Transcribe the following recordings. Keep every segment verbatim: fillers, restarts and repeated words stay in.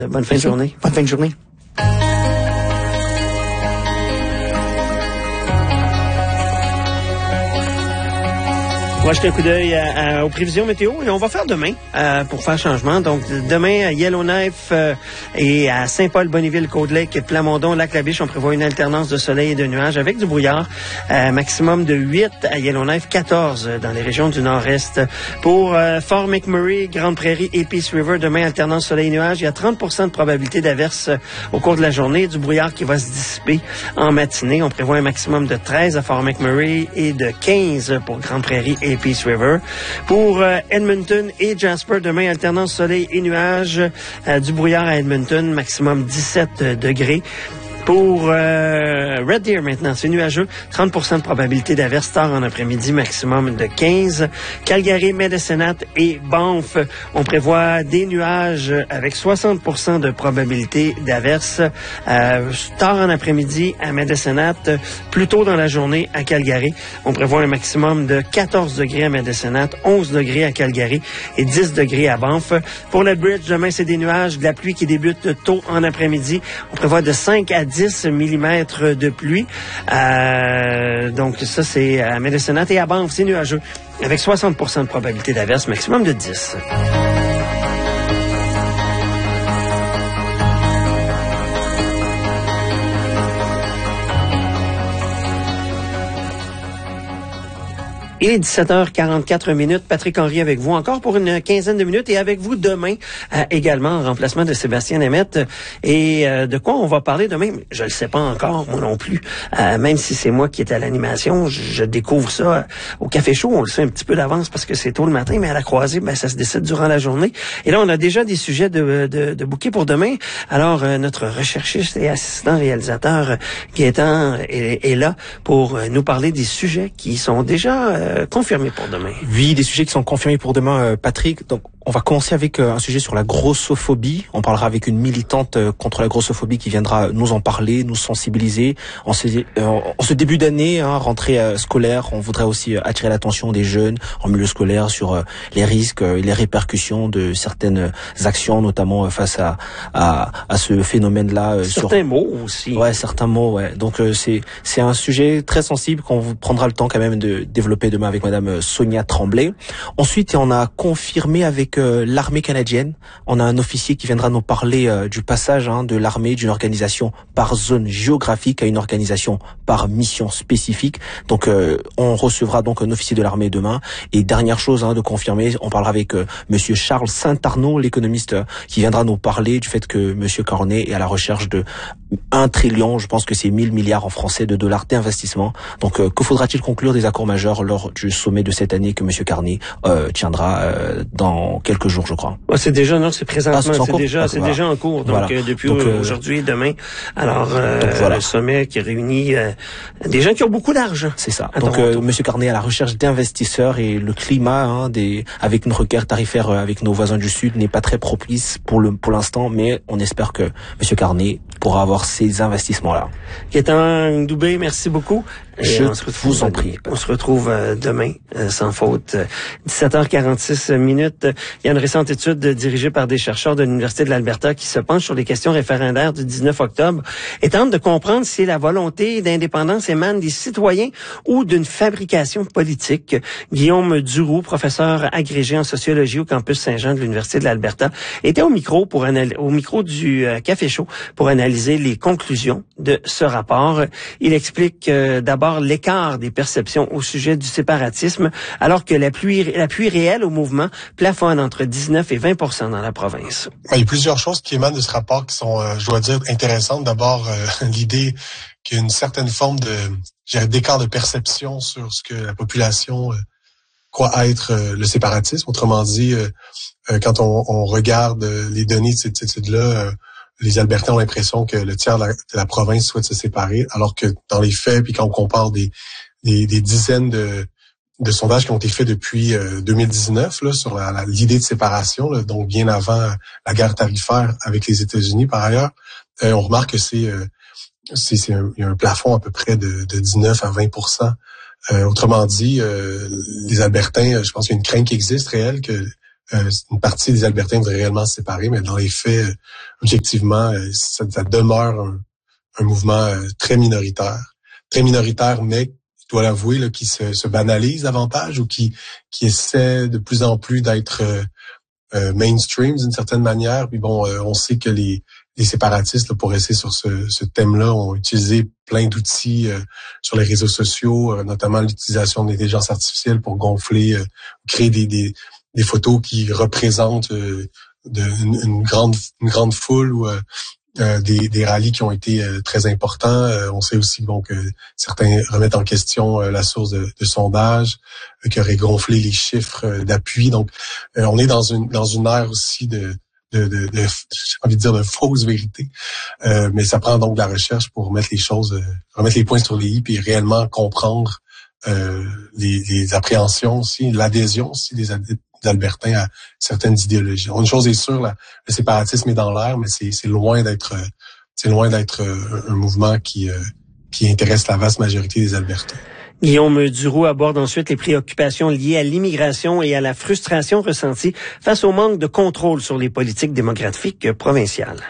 Bonne fin de journée. Bonne fin de journée. On va jeter un coup d'œil à, à, aux prévisions météo et on va faire demain euh, pour faire changement. Donc, demain, à Yellowknife euh, et à Saint-Paul-Bonneville-Côte-Lake, Plamondon, Lac-la-Biche, on prévoit une alternance de soleil et de nuages avec du brouillard. Euh, maximum de huit à Yellowknife, quatorze dans les régions du nord-est. Pour euh, Fort McMurray, Grande Prairie et Peace River, demain, alternance soleil et nuages. Il y a trente pour cent de probabilité d'averse au cours de la journée. Du brouillard qui va se dissiper en matinée. On prévoit un maximum de treize à Fort McMurray et de quinze pour Grande Prairie et Peace River. Pour euh, Edmonton et Jasper, demain, alternance soleil et nuages. Euh, du brouillard à Edmonton, maximum dix-sept degrés. Pour euh, Red Deer maintenant, c'est nuageux, trente pour cent de probabilité d'averse tard en après-midi, maximum de quinze. Calgary, Medicine Hat et Banff, on prévoit des nuages avec soixante pour cent de probabilité d'averse euh, tard en après-midi à Medicine Hat, plus tôt dans la journée à Calgary. On prévoit un maximum de quatorze degrés à Medicine Hat, onze degrés à Calgary et dix degrés à Banff. Pour Lethbridge, demain, c'est des nuages, de la pluie qui débute tôt en après-midi. On prévoit de cinq à dix millimètres de pluie. Euh, donc ça, c'est à Medicine Hat et à Banff, c'est nuageux, avec soixante pour cent de probabilité d'averse, maximum de dix. Il est dix-sept heures quarante-quatre minutes. Patrick Henry avec vous encore pour une quinzaine de minutes et avec vous demain euh, également en remplacement de Sébastien Nemeth. Et euh, de quoi on va parler demain? Je le sais pas encore, moi non plus. Euh, même si c'est moi qui est à l'animation, je, je découvre ça euh, au Café Chaud. On le sait un petit peu d'avance parce que c'est tôt le matin, mais à la croisée, ben ça se décide durant la journée. Et là, on a déjà des sujets de, de, de bouquet pour demain. Alors, euh, notre recherchiste et assistant réalisateur Gaétan est, est là pour euh, nous parler des sujets qui sont déjà euh, confirmé pour demain. Oui, des sujets qui sont confirmés pour demain, euh, Patrick. Donc, on va commencer avec euh, un sujet sur la grossophobie. On parlera avec une militante euh, contre la grossophobie qui viendra nous en parler, nous sensibiliser. En ce, euh, en ce début d'année, hein, rentrée euh, scolaire, on voudrait aussi euh, attirer l'attention des jeunes en milieu scolaire sur euh, les risques euh, et les répercussions de certaines actions, notamment euh, face à, à, à ce phénomène-là. Euh, certains sur... mots aussi. Ouais, certains mots, ouais. Donc, euh, c'est, c'est un sujet très sensible qu'on vous prendra le temps quand même de développer demain avec Madame Sonia Tremblay. Ensuite, on a confirmé avec euh, l'armée canadienne. On a un officier qui viendra nous parler euh, du passage hein, de l'armée d'une organisation par zone géographique à une organisation par mission spécifique. Donc, euh, on recevra donc un officier de l'armée demain. Et dernière chose hein, de confirmer, on parlera avec euh, Monsieur Charles Saint-Arnaud, l'économiste, euh, qui viendra nous parler du fait que Monsieur Carnet est à la recherche de un trillion, je pense que c'est mille milliards en français de dollars d'investissement. Donc, euh, que faudra-t-il conclure des accords majeurs lors du sommet de cette année que Monsieur Carnet euh, tiendra euh, dans quelques jours, je crois. Ouais, c'est déjà non, c'est présentement, ah, c'est, c'est déjà, c'est voilà. déjà en cours. Donc voilà. euh, depuis donc, euh, aujourd'hui et demain. Alors euh, donc, voilà. Le sommet qui réunit euh, des gens qui ont beaucoup d'argent. C'est ça. Donc euh, Monsieur Carnet à la recherche d'investisseurs et le climat hein, des avec une requête tarifaire euh, avec nos voisins du Sud n'est pas très propice pour le pour l'instant, mais on espère que Monsieur Carnet pourra avoir ces investissements-là. Gaétan Doubé, merci beaucoup. Et je on se retrouve, vous en prie. On se retrouve euh, demain, euh, sans faute. dix-sept heures quarante-six minutes. Il y a une récente étude dirigée par des chercheurs de l'Université de l'Alberta qui se penche sur les questions référendaires du dix-neuf octobre et tente de comprendre si la volonté d'indépendance émane des citoyens ou d'une fabrication politique. Guillaume Duroux, professeur agrégé en sociologie au campus Saint-Jean de l'Université de l'Alberta, était au micro pour anal- au micro du euh, Café Chaud pour analyser les conclusions de ce rapport. Il explique euh, d'abord l'écart des perceptions au sujet du séparatisme, alors que l'appui, l'appui réel au mouvement plafonne entre dix-neuf et vingt pour cent dans la province. Il y a plusieurs choses qui émanent de ce rapport qui sont, euh, je dois dire, intéressantes. D'abord, euh, l'idée qu'il y a une certaine forme de, je dirais, d'écart de perception sur ce que la population euh, croit être euh, le séparatisme. Autrement dit, euh, euh, quand on, on regarde euh, les données de cette étude-là, euh, les Albertains ont l'impression que le tiers de la, de la province souhaite se séparer, alors que dans les faits, puis quand on compare des, des, des dizaines de, de sondages qui ont été faits depuis euh, deux mille dix-neuf là, sur la, la, l'idée de séparation, là, donc bien avant la guerre tarifaire avec les États-Unis par ailleurs, euh, on remarque que c'est, euh, c'est, c'est un, il y a un plafond à peu près de, de dix-neuf à vingt pour cent. Euh, autrement dit, euh, les Albertains, je pense qu'il y a une crainte qui existe réelle que euh, une partie des Albertains voudraient réellement se séparer, mais dans les faits, euh, objectivement, euh, ça, ça demeure un, un mouvement euh, très minoritaire. Très minoritaire, mais je dois l'avouer, là, qui se, se banalise davantage ou qui, qui essaie de plus en plus d'être euh, euh, mainstream d'une certaine manière. Puis bon, euh, on sait que les Les séparatistes, là, pour rester sur ce, ce thème-là, ont utilisé plein d'outils euh, sur les réseaux sociaux, euh, notamment l'utilisation de l'intelligence artificielle pour gonfler, euh, créer des, des, des photos qui représentent euh, de, une, une grande une grande foule ou euh, euh, des, des rallyes qui ont été euh, très importants. Euh, on sait aussi bon que certains remettent en question euh, la source de, de sondage, euh, qui aurait gonflé les chiffres euh, d'appui. Donc, euh, on est dans une dans une ère aussi de De, de, de, j'ai envie de dire de fausses vérités, euh, mais ça prend donc de la recherche pour remettre les choses, euh, remettre les points sur les i, puis réellement comprendre euh, les, les appréhensions aussi, l'adhésion aussi des, des Albertains à certaines idéologies. Une chose est sûre, là, le séparatisme est dans l'air, mais c'est, c'est loin d'être, c'est loin d'être un mouvement qui, euh, qui intéresse la vaste majorité des Albertains. Guillaume Duroux aborde ensuite les préoccupations liées à l'immigration et à la frustration ressentie face au manque de contrôle sur les politiques démographiques provinciales.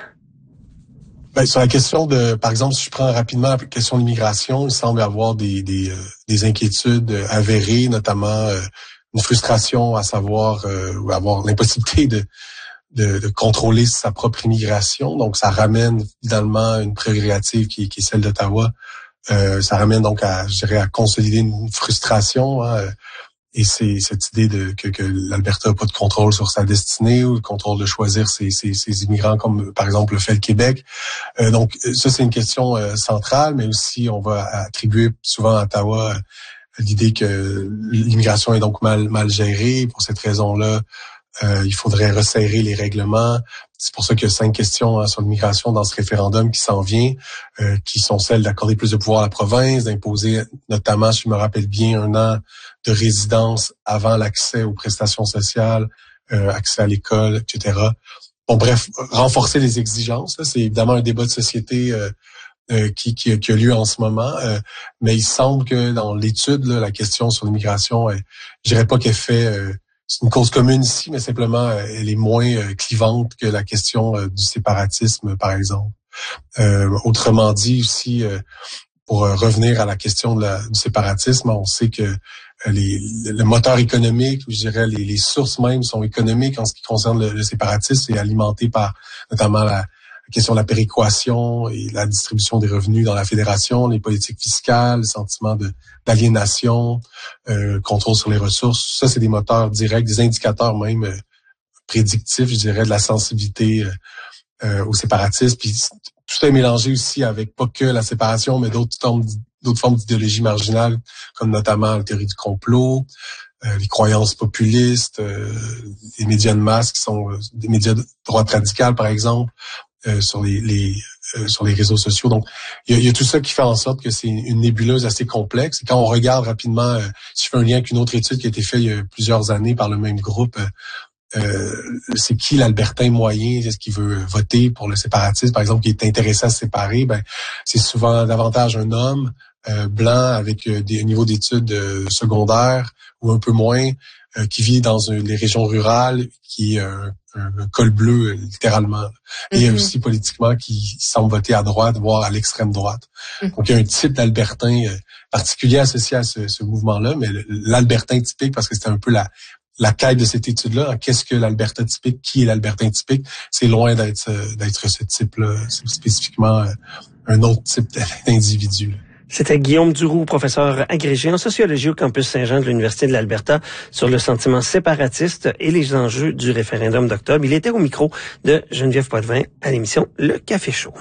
Ben, sur la question de, par exemple, si je prends rapidement la question de l'immigration, il semble y avoir des, des, euh, des inquiétudes avérées, notamment euh, une frustration à savoir euh, ou avoir l'impossibilité de, de, de contrôler sa propre immigration. Donc, ça ramène finalement une prérogative qui, qui est celle d'Ottawa. Euh, ça ramène donc à, je dirais, à consolider une frustration, hein, et c'est cette idée de que, que l'Alberta n'a pas de contrôle sur sa destinée ou le contrôle de choisir ses, ses, ses immigrants, comme par exemple le fait le Québec. Euh, donc ça, c'est une question euh, centrale, mais aussi on va attribuer souvent à Ottawa euh, l'idée que l'immigration est donc mal mal gérée. Pour cette raison-là, euh, il faudrait resserrer les règlements. C'est pour ça qu'il y a cinq questions hein, sur l'immigration dans ce référendum qui s'en vient, euh, qui sont celles d'accorder plus de pouvoir à la province, d'imposer notamment, si je me rappelle bien, un an de résidence avant l'accès aux prestations sociales, euh, accès à l'école, et cetera. Bon, bref, renforcer les exigences, là, c'est évidemment un débat de société euh, euh, qui, qui, qui a lieu en ce moment, euh, mais il semble que dans l'étude, là, la question sur l'immigration, euh, je dirais pas qu'elle fait... Euh, c'est une cause commune ici, mais simplement, euh, elle est moins euh, clivante que la question euh, du séparatisme, par exemple. Euh, autrement dit, aussi, euh, pour euh, revenir à la question de la, du séparatisme, on sait que euh, les, le moteur économique, ou je dirais les, les sources même sont économiques en ce qui concerne le, le séparatisme, c'est alimenté par notamment la, la question de la péréquation et la distribution des revenus dans la fédération, les politiques fiscales, le sentiment de, d'aliénation, euh, contrôle sur les ressources. Ça, c'est des moteurs directs, des indicateurs même euh, prédictifs, je dirais, de la sensibilité euh, euh, au séparatisme. Puis tout ça est mélangé aussi avec pas que la séparation, mais d'autres formes, d'autres formes d'idéologie marginale, comme notamment la théorie du complot, euh, les croyances populistes, euh, les médias de masse qui sont euh, des médias de droite radicale, par exemple, euh, sur les, les euh, sur les réseaux sociaux. Donc, il y, a, il y a tout ça qui fait en sorte que c'est une nébuleuse assez complexe. Et quand on regarde rapidement, euh, si je fais un lien avec une autre étude qui a été faite il y a plusieurs années par le même groupe, euh, Euh, c'est qui l'Albertain moyen, est-ce qu'il veut voter pour le séparatisme, par exemple, qui est intéressé à se séparer, ben c'est souvent davantage un homme euh, blanc avec euh, des niveaux d'études euh, secondaires ou un peu moins, euh, qui vit dans une, les régions rurales, qui est un, un, un col bleu, littéralement. Et mm-hmm. aussi politiquement qui semble voter à droite, voire à l'extrême droite. Mm-hmm. Donc, il y a un type d'Albertain euh, particulier associé à ce, ce mouvement-là, mais l'Albertain typique, parce que c'était un peu la la quête de cette étude-là, qu'est-ce que l'Alberta typique, qui est l'Albertain typique, c'est loin d'être d'être ce type-là, c'est spécifiquement un autre type d'individu. C'était Guillaume Duroux, professeur agrégé en sociologie au campus Saint-Jean de l'Université de l'Alberta, sur le sentiment séparatiste et les enjeux du référendum d'octobre. Il était au micro de Geneviève Poitvin à l'émission Le Café Chaud.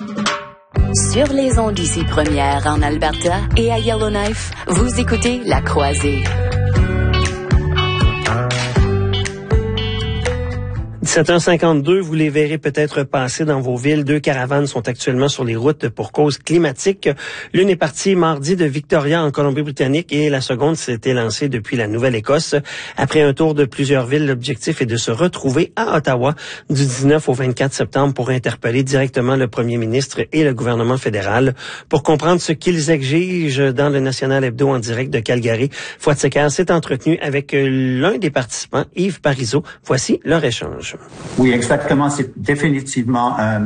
Sur les ondes d'ici première en Alberta et à Yellowknife, vous écoutez La Croisée. sept heures cinquante-deux, vous les verrez peut-être passer dans vos villes. Deux caravanes sont actuellement sur les routes pour cause climatique. L'une est partie mardi de Victoria en Colombie-Britannique et la seconde s'était lancée depuis la Nouvelle-Écosse. Après un tour de plusieurs villes, l'objectif est de se retrouver à Ottawa du dix-neuf au vingt-quatre septembre pour interpeller directement le premier ministre et le gouvernement fédéral. Pour comprendre ce qu'ils exigent dans le National Hebdo en direct de Calgary, Fouad Secker s'est entretenu avec l'un des participants, Yves Parizeau. Voici leur échange. Oui, exactement. C'est définitivement un